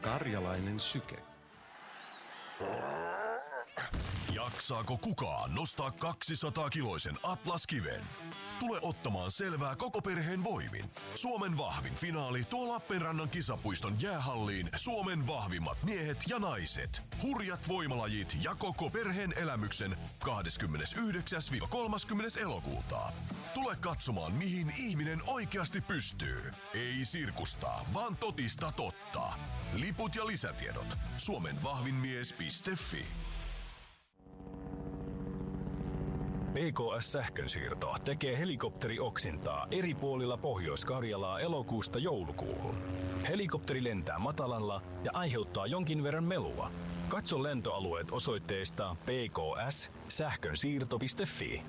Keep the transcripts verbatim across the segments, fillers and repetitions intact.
Karjalainen syke. Jaksaako kukaan nostaa kaksisataa kiloisen Atlas-kiven? Tule ottamaan selvää koko perheen voimin. Suomen vahvin finaali tuo Lappeenrannan kisapuiston jäähalliin Suomen vahvimmat miehet ja naiset. Hurjat voimalajit ja koko perheen elämyksen kahdeskymmenesyhdeksäs kolmaskymmenes elokuuta. Tule katsomaan, mihin ihminen oikeasti pystyy. Ei sirkusta, vaan totista totta. Liput ja lisätiedot suomenvahvinmies piste fi. P K S-sähkönsiirto tekee helikopterioksintaa eri puolilla Pohjois-Karjalaa elokuusta joulukuuhun. Helikopteri lentää matalalla ja aiheuttaa jonkin verran melua. Katso lentoalueet osoitteesta p k s sähkönsiirto piste fi.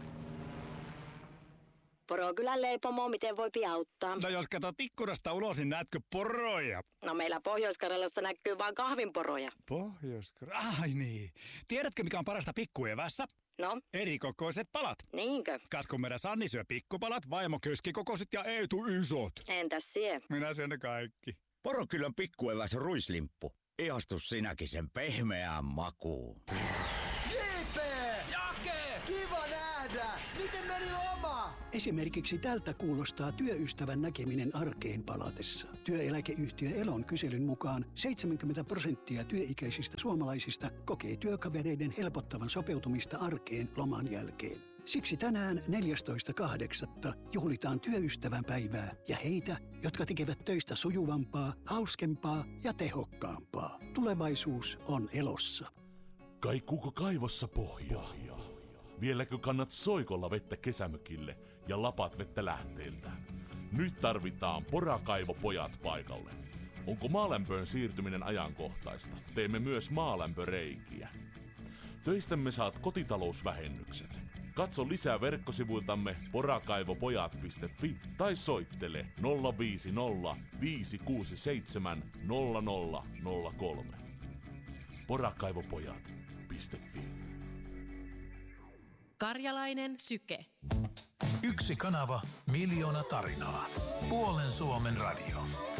Porokylän leipomo, miten voi auttaa? No jos katsot ikkunasta ulos, niin näetkö poroja? No meillä Pohjois-Karjalassa näkyy vain kahvinporoja. Pohjois-Karjalassa? Ai niin. Tiedätkö mikä on parasta pikkuevässä? No? Erikokoiset palat. Niinkö? Kas kun meidän Sanni syö pikkupalat, vaimo keskikokoiset ja Eetu isot. Entäs sie? Minä syön ne kaikki. Porokylän pikkueväs ruislimppu. Ihastu sinäkin sen pehmeään makuun. J P! Jake! Kiva nähdä! Miten meni loma? Esimerkiksi tältä kuulostaa työystävän näkeminen arkeen palatessa. Työeläkeyhtiö Elon kyselyn mukaan seitsemänkymmentä prosenttia työikäisistä suomalaisista kokee työkavereiden helpottavan sopeutumista arkeen loman jälkeen. Siksi tänään neljästoista kahdeksatta juhlitaan työystävän päivää ja heitä, jotka tekevät töistä sujuvampaa, hauskempaa ja tehokkaampaa. Tulevaisuus on Elossa. Kaikuuko kaivossa pohjaa? Vieläkö kannat soikolla vettä kesämökille ja lapat vettä lähteiltä? Nyt tarvitaan Porakaivopojat paikalle. Onko maalämpöön siirtyminen ajankohtaista? Teemme myös maalämpöreikiä. Töistämme saat kotitalousvähennykset. Katso lisää verkkosivuiltamme porakaivopojat piste fi tai soittele nolla viisi nolla viisi kuusi seitsemän nolla nolla nolla kolme. porakaivopojat piste fi. Karjalainen syke. Yksi kanava, miljoona tarinaa. Puolen Suomen radio.